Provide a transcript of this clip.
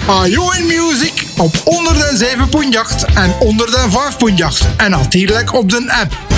Ajo in Music op 107.8 en 105.8 en natuurlijk op de app.